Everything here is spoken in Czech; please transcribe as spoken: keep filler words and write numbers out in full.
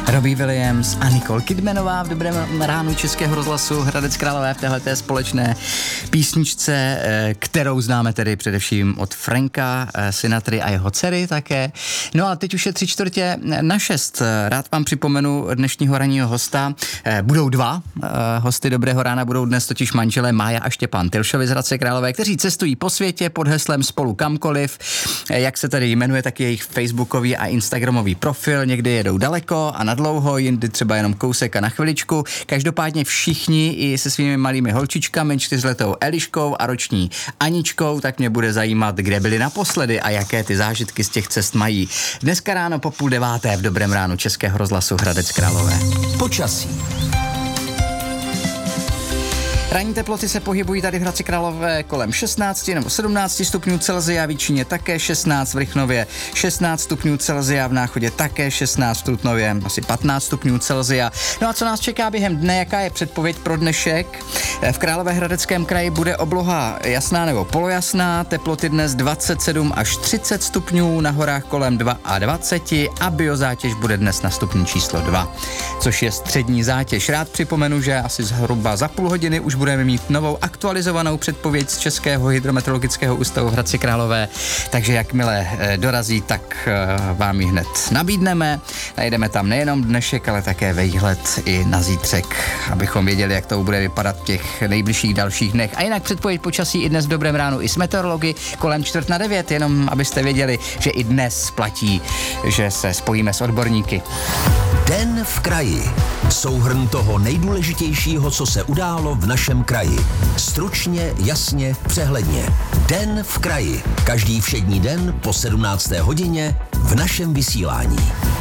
Robbie Williams a Nicole Kidmanová v dobrém ránu Českého rozhlasu Hradec Králové v téhleté společné písničce, kterou známe tedy především od Franka Sinatry a jeho dcery také. No a teď už je tři čtvrtě na šest. Rád vám připomenu dnešního ranního hosta. Budou dva hosty Dobrého rána, budou dnes totiž manželé Mája a Štěpán Tilšovi z Hradce Králové, kteří cestují po světě pod heslem Spolu kamkoliv. Jak se tady jmenuje, tak jejich facebookový a instagramový profil. Někdy jedou daleko a na dlouho, jindy třeba jenom kousek a na chviličku. Každopádně všichni i se svými malými holčičkami, čtyřletou Eliškou a roční Aničkou, tak mě bude zajímat, kde byli naposledy a jaké ty zážitky z těch cest mají. Dneska ráno po půl deváté v Dobrém ránu Českého rozhlasu Hradec Králové. Počasí. Ranní teploty se pohybují tady v Hradci Králové kolem šestnáct nebo sedmnáct stupňů Celsia, v Jičíně také šestnáct, v Rychnově šestnáct stupňů Celsia, v Náchodě také šestnáct, v Trutnově asi patnáct stupňů Celsia. No a co nás čeká během dne, jaká je předpověď pro dnešek? V Královéhradeckém kraji bude obloha jasná nebo polojasná, teploty dnes dvacet sedm až třicet stupňů, na horách kolem dvacet dva a biozátěž bude dnes na stupni číslo dva, což je střední zátěž. Rád připomenu, že asi zhruba za půl hodiny už budeme mít novou aktualizovanou předpověď z Českého hydrometeorologického ústavu v Hradci Králové, takže jakmile dorazí, tak vám ji hned nabídneme. Najdeme tam nejenom dnešek, ale také výhled i na zítřek, abychom věděli, jak to bude vypadat v těch nejbližších dalších dnech. A jinak předpověď počasí i dnes v Dobrém ránu i s meteorology kolem čtvrt na devět, jenom abyste věděli, že i dnes platí, že se spojíme s odborníky. Den v kraji. Souhrn toho nejdůležitějšího, co se událo v našem kraji. Stručně, jasně, přehledně. Den v kraji. Každý všední den po sedmnácté hodině v našem vysílání.